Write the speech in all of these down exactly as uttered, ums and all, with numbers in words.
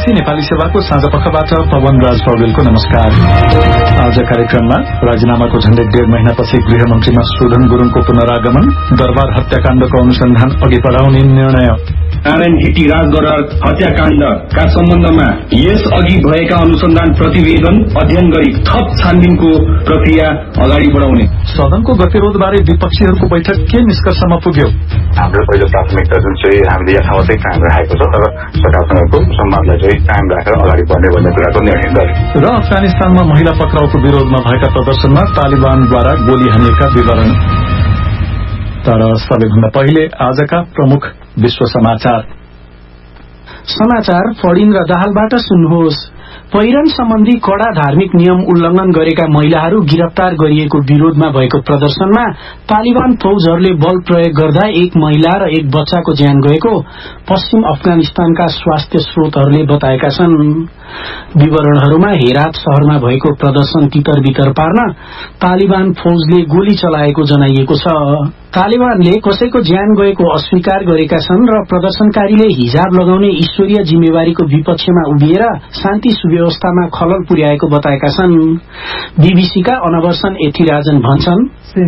BBC Nepali सेवाको साँझ पखबाट पवन राज पौडेलको नमस्कार। आज कार्यक्रममा राजीनामाको झण्डै डेढ़ महिनापछि गृहमन्त्रीमा सुदन गुरूङको पुनरागमन, दरबार हत्याकाण्डको अनुसन्धान अघि बढाउने निर्णय, नारायण हिटी राजदरबार हत्याकाण्डका सम्बन्धमा यस अघि भएका अनुसन्धान प्रतिवेदन अध्ययन गरी थप छानबिनको प्रक्रिया अगाडि बढाउने, सदनको गतिरोधबारे विपक्षीहरूको बैठक के निष्कर्षमा पुग्यो। हाम्रो पहिलो प्राथमिकता जुन चाहिँ हामीले यथावतै कायम राखेको छ तर सरकारसँगको सम्वादलाई चाहिँ कायम राखेर अगाडि बढ्ने भन्ने कुराको निर्णय गरे। र अफगानिस्तानमा महिला पक्राउको विरोधमा भएका प्रदर्शनमा तालिबानद्वारा गोली हानिएका विवरण। तर सबैभन्दा पहिले आजका प्रमुख विश्व समाचार समाचार फडिन र दाहालबाट सुन्नुहोस्। पहिरन सम्बन्धी कड़ा धार्मिक नियम उल्लंघन गरेका महिलाहरू गिरफ्तार गरिएको विरोधमा भएको प्रदर्शनमा तालिबान फौजहरूले बल प्रयोग गर्दा एक महिला र एक बच्चाको ज्यान गएको पश्चिम अफगानिस्तानका स्वास्थ्य स्रोतहरूले बताएका छन्। विवरणहरूमा हेरात शहरमा भएको प्रदर्शन तितर बितर पार्न तालिबान फौजले गोली चलाएको जनाइएको छ। तालिबानले कसैको ज्यान गएको अस्वीकार गरेका छन् र प्रदर्शनकारीले हिजाब लगाउने ईश्वरीय जिम्मेवारीको विपक्षमा उभिएर शान्ति सुव्यवस्थामा खलल पुर्याएको बताएका छन्। बीबीसीका अनवर्सन एथिराजन भन्छन्,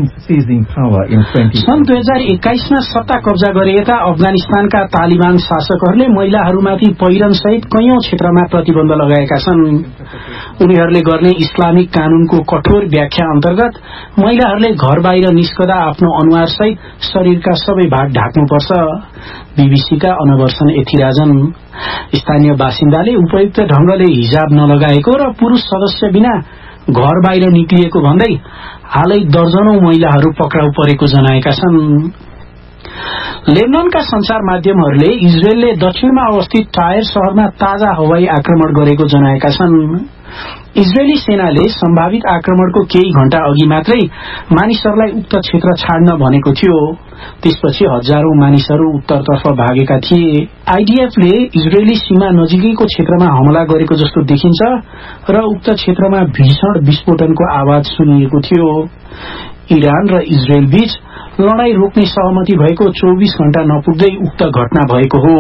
सन् दुई हजार एक्काइसमा सत्ता कब्जा गरेका अफगानिस्तानका तालिबान शासकहरूले महिलाहरूमाथि पहिरन सहित कैयौं क्षेत्रमा प्रतिबन्ध लगाएका छन्। उनीहरूले गर्ने इस्लामिक कानूनको कठोर व्याख्या अन्तर्गत महिलाहरूले घर बाहिर निस्कदा आफ्नो अनुहार सहित शरीरका सबै भाग ढाक्नुपर्छ। बीबीसीका अनवर्सन एथिराजन, स्थानीय बासिन्दाले उपयुक्त ढंगले हिजाब नलगाएको र पुरूष सदस्य बिना घर बाहिर निक्लिएको भन्दै हालै दर्जनौं महिलाहरू पक्राउ परेको जनाएका छन्। लेबननका संचार माध्यमहरूले इजरायलले दक्षिणमा अवस्थित टायर शहरमा ताजा हवाई आक्रमण गरेको जनाएका छन्। इजरायली सेनाले सम्भावित आक्रमणको केही घण्टा अघि मात्रै मानिसहरूलाई उक्त क्षेत्र छाड्न भनेको थियो। त्यसपछि हजारौं मानिसहरू उत्तरतर्फ भागेका थिए। आईडीएफले इजरायली सीमा नजिकैको क्षेत्रमा हमला गरेको जस्तो देखिन्छ र उक्त क्षेत्रमा भीषण विस्फोटनको आवाज सुनिएको थियो। इरान र इजरायल बीच लडाई रोक्ने सहमति भएको चौबीस घण्टा नपुग्दै उक्त घटना भएको हो।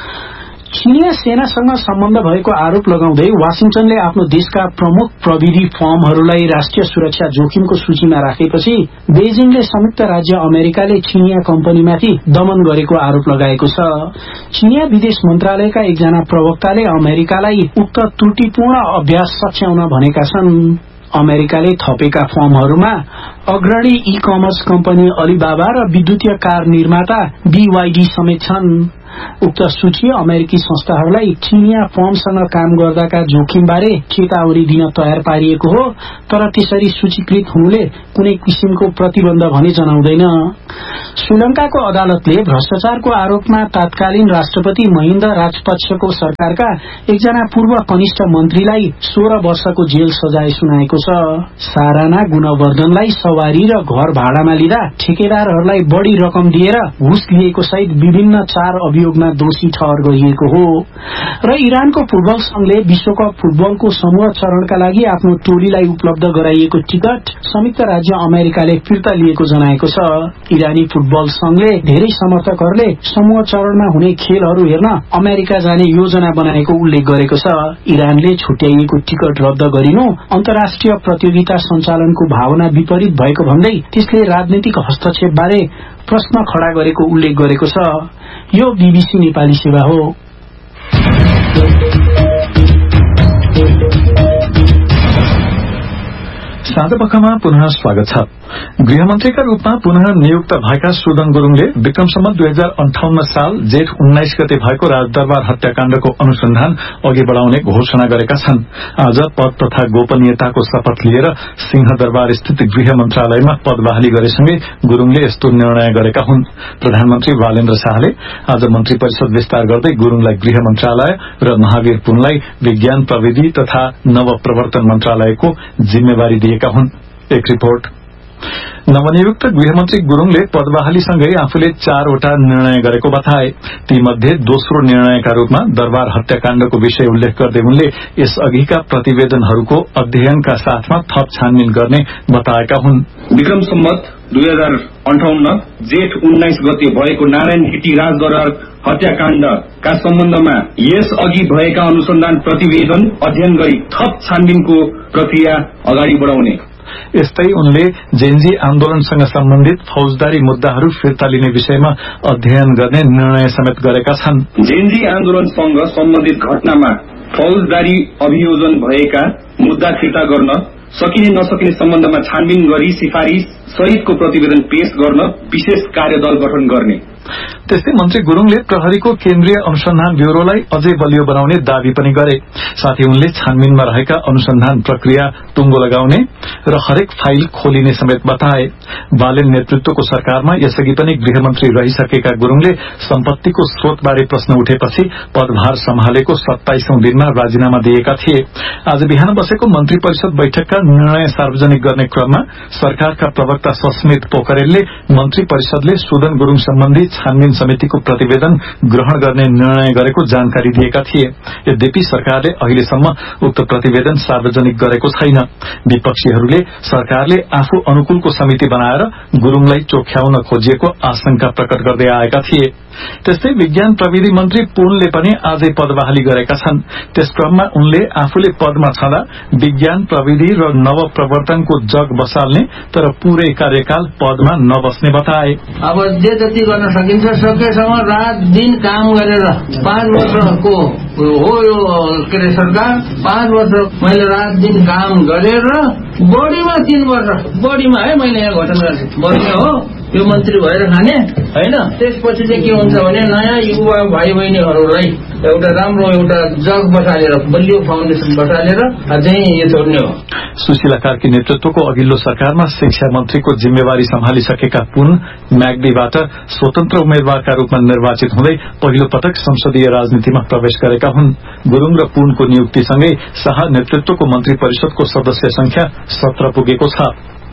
चीनिया सेनासँग सम्बन्ध भएको आरोप लगाउँदै वाशिंटनले आफ्नो देशका प्रमुख प्रविधि फर्महरूलाई राष्ट्रिय सुरक्षा जोखिमको सूचीमा राखेपछि बेजिङले संयुक्त राज्य अमेरिकाले चीनिया कम्पनीमाथि दमन गरेको आरोप लगाएको छ। चीनिया विदेश मन्त्रालयका एकजना प्रवक्ताले अमेरिकालाई उक्त त्रुटिपूर्ण अभ्यास सच्याउन भनेका छन्। अमेरिकाले थपेका फर्महरूमा अग्रणी ई कमर्स कम्पनी अलिबाबा र विद्युतीय कार निर्माता बीवाईडी समेत छन्। उक्त सूची अमेरिकी संस्थाहरूलाई चीनिया फर्मसँग काम गर्दाका जोखिमबारे चेतावनी दिन तयार पारिएको हो, तर त्यसरी सूचीकृत हुनुले कुनै किसिमको प्रतिबन्ध भने जनाउँदैन। श्रीलंकाको अदालतले भ्रष्टाचारको आरोपमा तत्कालीन राष्ट्रपति महिन्द राजपक्षको सरकारका एकजना पूर्व कनिष्ठ मन्त्रीलाई सोह्र वर्षको जेल सजाय सुनाएको छ। साराना गुणवर्धनलाई सवारी र घर भाडामा लिँदा ठेकेदारहरूलाई बढ़ी रकम दिएर घुस लिएको सहित विभिन्न चार अभियोगमा दोषी ठहर गरिएको हो। र इरानको फुटबल संघले विश्वकप फुटबलको समूह चरणका लागि आफ्नो टोलीलाई उपलब्ध गराइएको टिकट संयुक्त राज्य अमेरिकाले फिर्ता लिएको जनाएको छ। इरानी फुटबल संघले धेरै समर्थकहरूले समूह चरणमा हुने खेलहरू हेर्न अमेरिका जाने योजना बनाएको उल्लेख गरेको छ। इरानले छुट्याइएको टिकट रद्द गरिनु अन्तर्राष्ट्रिय प्रतियोगिता सञ्चालनको भावना विपरीत भएको भन्दै त्यसले राजनीतिक हस्तक्षेपबारे प्रश्न खड़ा गरेको उल्लेख गरेको छ। यो बीबीसी नेपाली सेवा हो। साँझपखमा पुनः स्वागत छ। गृहमन्त्रीका रूपमा पुनः नियुक्त भएका सुदन गुरूङले विक्रमसम्म दुई हजार अन्ठाउन्न साल जेठ उन्नाइस गते भएको राजदरबार हत्याकाण्डको अनुसन्धान अघि बढ़ाउने घोषणा गरेका छन्। आज पद तथा गोपनीयताको शपथ लिएर सिंहदरबार स्थित गृह मन्त्रालयमा पद बहाली गरेसँगै गुरूङले यस्तो निर्णय गरेका हुन्। प्रधानमन्त्री बालेन्द्र शाहले आज मन्त्री परिषद विस्तार गर्दै गुरूङलाई गृह मन्त्रालय र महावीर पुनलाई विज्ञान प्रविधि तथा नव प्रवर्तन मन्त्रालयको जिम्मेवारी दिएका हुन्। एक रिपोर्ट। नवनियुक्त गृहमन्त्री गुरूङले पदबहालीसँगै आफूले चारवटा निर्णय गरेको बताए। तीमध्ये दोस्रो निर्णयका रूपमा दरबार हत्याकाण्डको विषय उल्लेख गर्दै उनले यसअघिका प्रतिवेदनहरूको अध्ययनका साथमा थप छानबिन गर्ने बताएका हुन्। विक्रम सम्वत दुई हजार अन्ठाउन्न जेठ उन्नाइस गते भएको नारायण हिटी राजदरबार हत्याकाण्डका सम्बन्धमा यस अघि भएका अनुसन्धान प्रतिवेदन अध्ययन गरी थप छानबिनको प्रक्रिया अगाडि बढाउने। यस्तै उनले जेन्जी आन्दोलनसँग सम्बन्धित फौजदारी मुद्दाहरू फिर्ता लिने विषयमा अध्ययन गर्ने निर्णय समेत गरेका छन्। जेन्जी आन्दोलनसँग सम्बन्धित घटनामा फौजदारी अभियोजन भएका मुद्दा फिर्ता गर्न सकिने नसकिने सम्बन्धमा छानबिन गरी सिफारिश सहितको प्रतिवेदन पेश गर्न विशेष कार्यदल गठन गर्ने। त्यस्तै मन्त्री गुरूङले प्रहरीको केन्द्रीय अनुसन्धान ब्यूरोलाई अझै बलियो बनाउने दावी पनि गरे। साथै उनले छानबिनमा रहेका अनुसन्धान प्रक्रिया टुंगो लगाउने र हरेक फाइल खोलिने समेत बताए। बालेन नेतृत्वको सरकारमा यसअघि पनि गृहमन्त्री रहिसकेका गुरूङले सम्पत्तिको स्रोतबारे प्रश्न उठेपछि पदभार सम्हालेको सत्ताइसौं दिनमा राजीनामा दिएका थिए। आज बिहान बसेको मन्त्री परिषद बैठकका निर्णय सार्वजनिक गर्ने क्रममा सरकारका प्रवक्ता सस्मित पोखरेलले मन्त्री परिषदले सुदन गुरूङ सम्बन्धी छानबिन समितिको प्रतिवेदन ग्रहण गर्ने निर्णय गरेको जानकारी दिएका थिए। यद्यपि सरकारले अहिलेसम्म उक्त प्रतिवेदन सार्वजनिक गरेको छैन। विपक्षीहरूले सरकारले आफू अनुकूलको समिति बनाएर गुरूङलाई चोख्याउन खोजिएको आशंका प्रकट गर्दै आएका थिए। त्यस्तै विज्ञान प्रविधि मन्त्री पुनले पनि आजै पदबहाली गरेका छन्। त्यस क्रममा उनले आफूले पदमा छँदा विज्ञान प्रविधि र नव प्रवर्तनको जग बसाल्ने तर पूरै कार्यकाल पदमा नबस्ने बताए। अब जे जति गर्न सकिन्छ सकेसम्म रात दिन काम गरेर पाँच वर्षको हो यो के अरे सरकार पाँच वर्ष मैले रात दिन काम गरेर बढीमा तीन वर्ष बढीमा है मैले यहाँ घटन गरेँ बढीमा हो यो मन्त्री भएर खाने होइन। त्यसपछि चाहिँ के हुन्छ भने नयाँ युवा भाइ बहिनीहरूलाई एउटा राम्रो एउटा जग बसालेर बलियो फाउन्डेसन बसालेर चाहिँ यो छोड्ने हो। सुशीला कार्की नेतृत्वको अघिल्लो सरकारमा शिक्षा मन्त्रीको जिम्मेवारी सम्हालिसकेका पुन म्याग्दीबाट स्वतन्त्र उम्मेद्वारका रूपमा निर्वाचित हुँदै पहिलो पटक संसदीय राजनीतिमा प्रवेश गरेका हुन्। गुरूङ र पुनको नियुक्तिसँगै शाह नेतृत्वको मन्त्री परिषदको सदस्य संख्या सत्र पुगेको छ।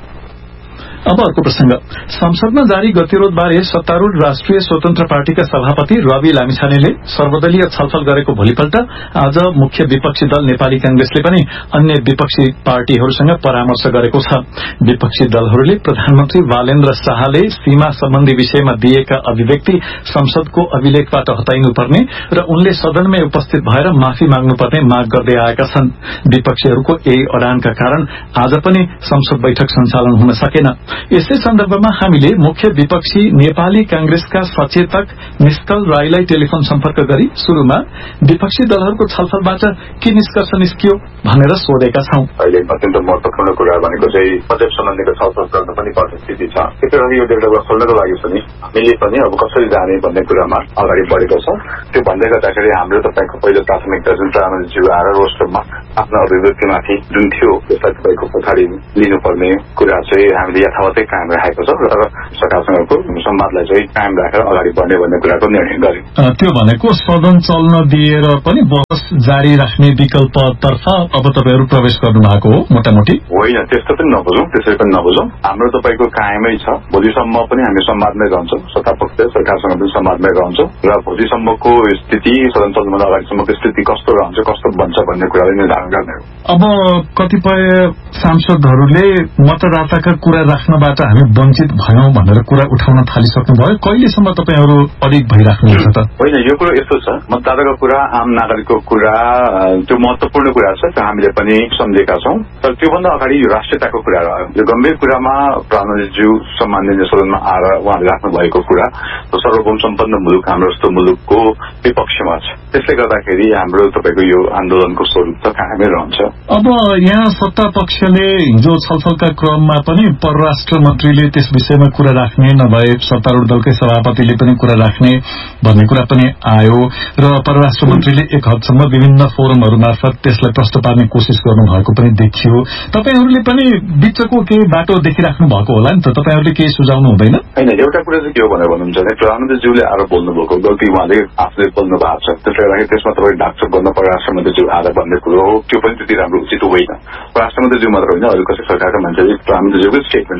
अब अर्को प्रसंग, संसदमा जारी गतिरोधबारे सत्तारूढ़ राष्ट्रिय स्वतन्त्र पार्टीका सभापति रवि लामिछानेले सर्वदलीय छलफल गरेको भोलिपल्ट आज मुख्य विपक्षी दल नेपाली कांग्रेसले पनि अन्य विपक्षी पार्टीहरूसँग परामर्श गरेको छ। विपक्षी दलहरूले प्रधानमन्त्री बालेन्द्र शाहले सीमा सम्बन्धी विषयमा दिएका अभिव्यक्ति संसदको अभिलेखबाट हटाइनुपर्ने र उनले सदनमै उपस्थित भएर माफी माग्नुपर्ने माग गर्दै आएका छन्। विपक्षीहरूको यही अडानका कारण आज पनि संसद बैठक सञ्चालन हुन सकेन। यसै सन्दर्भमा हामीले मुख्य विपक्षी नेपाली कांग्रेसका सचेतक निष्कल राईलाई टेलिफोन सम्पर्क गरी शुरूमा विपक्षी दलहरूको छलफलबाट के निष्कर्ष निस्कियो भनेर सोधेका छौं। अहिले अत्यन्त महत्वपूर्ण कुरा भनेको चाहिँ बजेट सम्बन्धीको छलफल गर्न पनि पर्ने स्थिति छ। त्यसैले यो डेटा खोल्नको लागि पनि हामीले पनि अब कसरी जाने भन्ने कुरामा अगाडि बढेको छ। त्यो भन्दै गर्दाखेरि हाम्रो तपाईको पहिलो प्राथमिकता जुन प्रधानमन्त्रीज्यू आएर रोस्टरमा आफ्नो अभिव्यक्तिमाथि जुन थियो त्यसलाई तपाईको पछाडि लिनुपर्ने कुरा चाहिँ हामीले यथावतै कायम राखेको छ र सरकारसँगको संवादलाई चाहिँ कायम राखेर अगाडि बढ्ने भन्ने कुराको निर्णय गर्यो। त्यो भनेको सदन चल्न दिएर पनि बहस जारी राख्ने विकल्पतर्फ अब तपाईहरू प्रवेश गर्नु भएको हो मोटामोटी? होइन, त्यस्तो पनि नबुझौं, त्यसरी पनि नबुझौं। हाम्रो तपाईको कायमै छ। भोलिसम्म पनि हामी संवादमै रहन्छौं, सत्तापक्ष सरकारसँग पनि संवादमै रहन्छौं र भोलिसम्मको स्थिति सदन चल्नुभन्दा अगाडिसम्मको स्थिति कस्तो रहन्छ कस्तो बन्छ भन्ने कुरालाई निर्धारण गर्ने हो। अब कतिपय सांसदहरूले मतदाताका कुरा राख्नबाट हामी वञ्चित भयौं भनेर कुरा उठाउन थालिसक्नुभयो। कहिलेसम्म तपाईहरू अडिग भइराख्नुहुन्छ त? होइन, यो कुरो यस्तो छ, मतदाताको कुरा आम नागरिकको कुरा त्यो महत्वपूर्ण कुरा छ, त्यो हामीले पनि सम्झेका छौं। तर त्योभन्दा अगाडि यो राष्ट्रियताको कुरा रह्यो। यो गम्भीर कुरामा प्रधानमन्त्रीज्यू सम्माननीय सदनमा आएर उहाँले राख्नु भएको कुरा सर्वभौम सम्पन्न मुलुक हाम्रो जस्तो मुलुकको विपक्षमा छ। त्यसले गर्दाखेरि हाम्रो तपाईको यो आन्दोलनको स्वरूप त कायमै रहन्छ। अब यहाँ सत्ता पक्षले हिजो छलफलका क्रममा पनि परराष्ट्र मन्त्रीले त्यस विषयमा कुरा राख्ने नभए सत्तारूढ़ दलकै सभापतिले पनि कुरा राख्ने भन्ने कुरा पनि आयो र परराष्ट्र मन्त्रीले एक हदसम्म विभिन्न फोरमहरू मार्फत त्यसलाई प्रश्न पार्ने कोशिश गर्नुभएको पनि देखियो। तपाईहरूले पनि बिचको केही बाटो देखिराख्नु भएको होला नि त, तपाईहरूले केही सुझाउनु हुँदैन? होइन, एउटा कुरा चाहिँ के हो भनेर भन्नुहुन्छ भने प्रधानमन्त्रीज्यूले आएर बोल्नुभएको गल्ती उहाँले आफूले बोल्नु भएको छ। त्यसले गर्दाखेरि त्यसमा तपाईँ ढाकछोप गर्न परराष्ट्र मन्त्रीज्यू आएर भन्ने कुरो हो, त्यो पनि त्यति राम्रो उचित होइन। परराष्ट्र मन्त्रीज्यू मात्र होइन, अरू कसै सरकारका मान्छेले प्रधानमन्त्रीज्यूकै स्टेटमेन्टलाई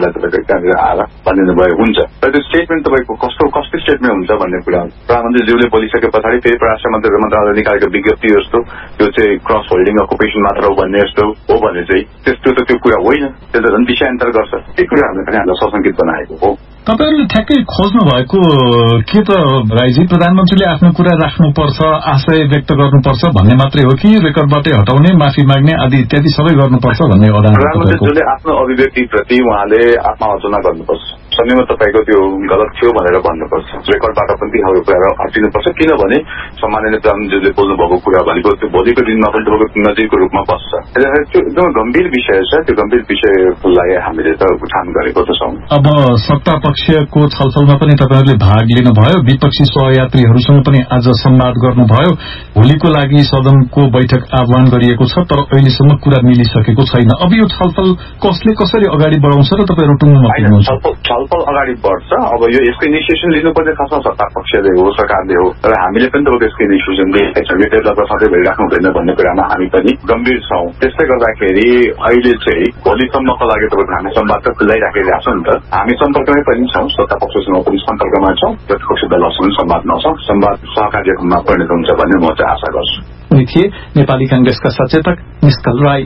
हामीलाई तपाईँको त्यहाँनिर आएर भनिदिनु भयो हुन्छ। र त्यो स्टेटमेन्ट तपाईँको कस्तो कस्तो स्टेटमेन्ट हुन्छ भन्ने कुरा प्रधानमन्त्रीज्यूले बोलिसके पछाडि फेरि परराष्ट्र मन्त्री मन्त्रालयले निकालेको विज्ञप्ति जस्तो त्यो चाहिँ क्रस होल्डिङ अकुपेसन मात्र हो भन्ने जस्तो हो भने चाहिँ त्यस्तो त त्यो कुरा होइन, त्यसले झन् विषयान्तर गर्छ। त्यो कुरा हामीले पनि हामीलाई सशंकित बनाएको हो। तपाईहरुले ठ्याक्कै खोज्नु भएको के त राईजी प्रधानमन्त्रीले आफ्नो कुरा राख्नुपर्छ, आशय व्यक्त गर्नुपर्छ भन्ने मात्रै हो कि रेकर्डबाटै हटाउने, माफी माग्ने आदि इत्यादि सबै गर्नुपर्छ भन्ने अडान? प्रधानमन्त्रीले आफ्नो अभिव्यक्ति प्रति उहाँले आत्मालोचना गर्नुपर्छ, समयमा तपाईँको त्यो गलत थियो भनेर भन्नुपर्छ, रेकर्डबाट पनि ती कुरा हटिनुपर्छ। किनभने सम्माननीय प्रधानमन्त्रीले बोल्नु भएको कुरा भनेको त्यो भोलिको दिनमा पनि तपाईँको नजिकको रूपमा बस्छ। त्यो एकदम गम्भीर विषय छ, त्यो गम्भीर विषयलाई हामीले त उठान गरेको त छौँ। अब सत्ता पक्षको छलफलमा पनि तपाईहरुले भाग लिनुभयो, विपक्षी सहयात्रीहरूसँग पनि आज संवाद गर्नुभयो। भोलिको लागि सदनको बैठक आह्वान गरिएको छ तर अहिलेसम्म कुरा मिलिसकेको छैन। अब यो छलफल कसले कसरी अगाडि बढाउँछ र तपाईहरु टुङ्गोमा पुग्नुहुन्छ? छलफल अगाडि बढ्छ। अब यो यसको इनिसिएसन लिनुपर्ने खासमा सत्ता पक्षले हो, सरकारले हो, तर हामीले पनि त यसको इनिसिएसन लिएको छ। डेभलपर सधैँ भइराख्नु हुँदैन भन्ने कुरामा हामी पनि गम्भीर छौँ। त्यसै गर्दाखेरि अहिले चाहिँ भोलिसम्मको लागि तपाईँको हामी संवाद त खुलाइराखेका छौँ नि त। हामी सम्पर्कमै पनि छौँ, सत्ता पक्षसँग पनि सम्पर्कमा छौँ, प्रतिपक्ष दलसँग संवाद नछौँ, संवाद सहकार्यमा परिणत हुन्छ भन्ने म चाहिँ आशा गर्छु। उनी थिए नेपाली कांग्रेसका सचेतक निष्कल राई।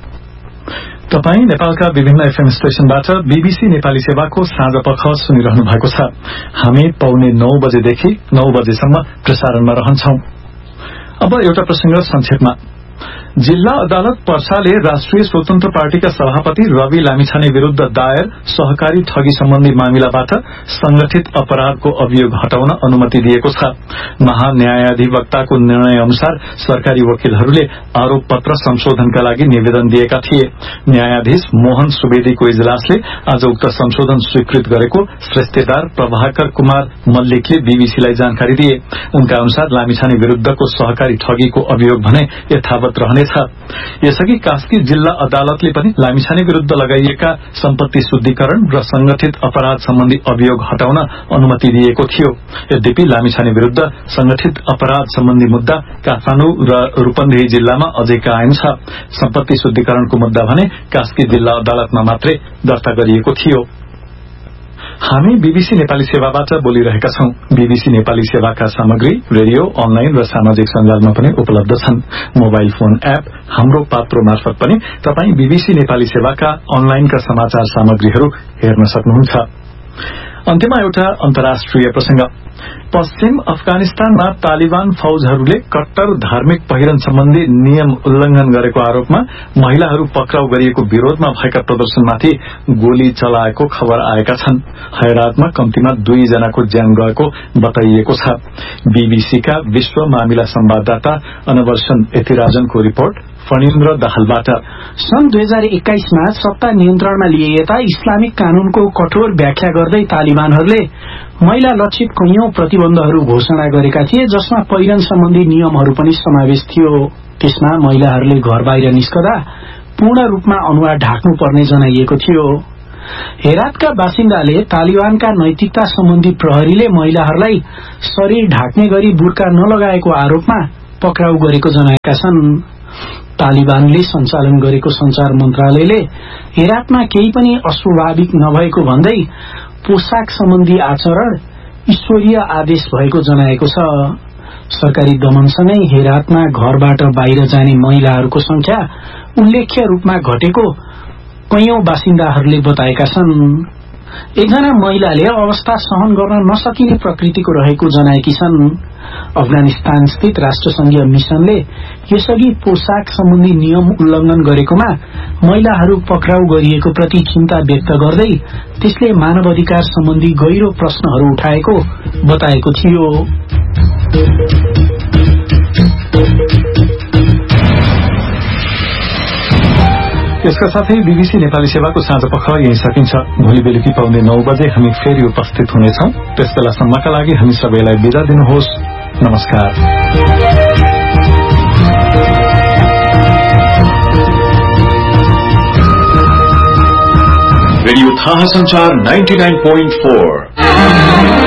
तपाई नेपालका विभिन्न एफएम स्टेशनबाट बीबीसी नेपाली सेवाको साँझ पख सुनिरहनु भएको छ। हामी पौने नौ बजेदेखि नौ बजेसम्म प्रसारणमा रहन्छौं। अब एउटा प्रसंग संक्षेपमा। जिल्ला अदालत पर्साले राष्ट्रिय स्वतन्त्र पार्टीका सभापति रवि लामिछाने विरूद्ध दायर सहकारी ठगी सम्बन्धी मामिलाबाट संगठित अपराधको अभियोग हटाउन अनुमति दिएको छ। महान्यायाधिवक्ताको निर्णय अनुसार सरकारी वकिलहरूले आरोप पत्र संशोधनका लागि निवेदन दिएका थिए। न्यायाधीश मोहन सुवेदीको इजलासले आज उक्त संशोधन स्वीकृत गरेको श्रेष्ठदार प्रभाकर कुमार मल्लिकले बीबीसीलाई जानकारी दिए। उनका अनुसार लामिछाने विरूद्धको सहकारी ठगीको अभियोग भने यथावत रहने छ। यसअघि कास्की जिल्ला अदालतले पनि लामिछाने विरूद्ध लगाइएका सम्पत्ति शुद्धिकरण र संगठित अपराध सम्बन्धी अभियोग हटाउन अनुमति दिएको थियो। यद्यपि लामिछाने विरूद्ध संगठित अपराध सम्बन्धी मुद्दा काठमाडौँ र रूपन्देही जिल्लामा अझै कायम छ। सम्पत्ति शुद्धिकरणको मुद्दा भने कास्की जिल्ला अदालतमा मात्रै दर्ता गरिएको थियो। हामी बीबीसी नेपाली सेवाबाट बोलिरहेका छौं। बीबीसी नेपाली सेवाका सामग्री रेडियो, अनलाइन र सामाजिक सञ्जालमा पनि उपलब्ध छन्। मोबाइल फोन एप हाम्रो पात्रो मार्फत पनि तपाई बीबीसी नेपाली सेवाका अनलाइनका समाचार सामग्रीहरू हेर्न सक्नुहुन्छ। अन्त्यमा एउटा अन्तर्राष्ट्रिय प्रसंग। पश्चिम अफगानिस्तानमा तालिबान फौजहरूले कट्टर धार्मिक पहिरन सम्बन्धी नियम उल्लंघन गरेको आरोपमा महिलाहरू पक्राउ गरिएको विरोधमा भएका प्रदर्शनमाथि गोली चलाएको खबर आएका छन्। हैरातमा कम्तीमा दुई जनाको ज्यान गएको बताइएको छ। बीबीसीका विश्व मामिला संवाददाता अनवर्सन एथिराजनको रिपोर्ट फणिन्द्र दाहालबाट। सन् दुई हजार एक्काइसमा सत्ता नियन्त्रणमा लिएता इस्लामिक कानूनको कठोर व्याख्या गर्दै तालिबानहरूले महिला लक्षित कैयौं प्रतिबन्धहरू घोषणा गरेका थिए, जसमा पहिरन सम्बन्धी नियमहरू पनि समावेश थियो। त्यसमा महिलाहरूले घर बाहिर निस्कदा पूर्ण रूपमा अनुहार ढाक्नु पर्ने जनाइएको थियो। हेरातका बासिन्दाले तालिबानका नैतिकता सम्बन्धी प्रहरीले महिलाहरूलाई शरीर ढाक्ने गरी बुर्का नलगाएको आरोपमा पक्राउ गरेको जनाएका छन्। तालिबानले सञ्चालन गरेको संचार मन्त्रालयले हेरातमा केही पनि अस्वाभाविक नभएको भन्दै पोशाक सम्बन्धी आचरण ईश्वरीय आदेश भएको जनाएको छ। सरकारी दमनसँगै हेरातमा घरबाट बाहिर जाने महिलाहरूको संख्या उल्लेख्य रूपमा घटेको कैयौं बासिन्दाहरूले बताएका छन्। एकजना महिलाले अवस्था सहन गर्न नसकिने प्रकृतिको रहेको जनाएकी छन्। अफगानिस्तान स्थित राष्ट्रसंघीय मिशनले यसअघि पोशाक सम्बन्धी नियम उल्लंघन गरेकोमा महिलाहरू पक्राउ गरिएको प्रति चिन्ता व्यक्त गर्दै त्यसले मानवाधिकार सम्बन्धी गहिरो प्रश्नहरू उठाएको बताएको थियो। यसका साथै बीबीसी नेपाली सेवाको साँझ पख यही सकिन्छ। भोलि बेलुकी पाउने नौ बजे हामी फेरि उपस्थित हुनेछौं। त्यस बेलासम्मका लागि हामी सबैलाई बिदा दिनुहोस्। नमस्कार। रेडियो थाहा संचार नाइन्टी नाइन पोइन्ट फोर